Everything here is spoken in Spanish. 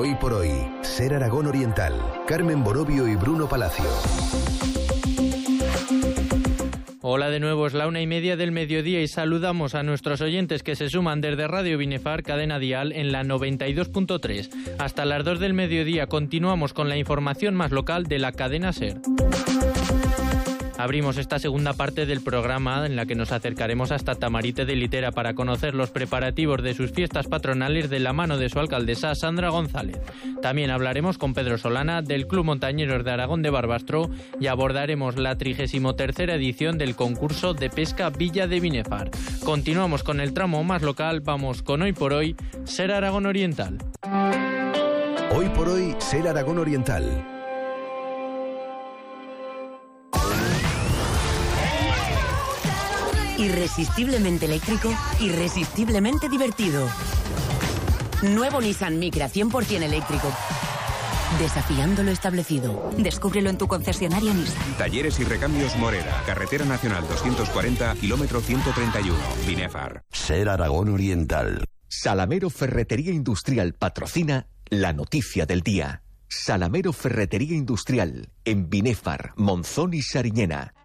Hoy por hoy, Ser Aragón Oriental, Carmen Borovio y Bruno Palacio. Hola de nuevo, es la 1:30 del mediodía y saludamos a nuestros oyentes que se suman desde Radio Binefar, cadena dial, en la 92.3. Hasta las 2 del mediodía continuamos con la información más local de la cadena SER. Abrimos esta segunda parte del programa en la que nos acercaremos hasta Tamarite de Litera para conocer los preparativos de sus fiestas patronales de la mano de su alcaldesa Sandra González. También hablaremos con Pedro Solana del Club Montañeros de Aragón de Barbastro y abordaremos la 33ª edición del concurso de pesca Villa de Binefar. Continuamos con el tramo más local, vamos con Hoy por Hoy, Ser Aragón Oriental. Hoy por hoy, Ser Aragón Oriental. Irresistiblemente eléctrico, irresistiblemente divertido. Nuevo Nissan Micra 100% eléctrico. Desafiando lo establecido. Descúbrelo en tu concesionario Nissan. Talleres y recambios Morera, Carretera Nacional 240, kilómetro 131, Binefar. Ser Aragón Oriental. Salamero Ferretería Industrial patrocina la noticia del día. Salamero Ferretería Industrial, en Binefar, Monzón y Sariñena.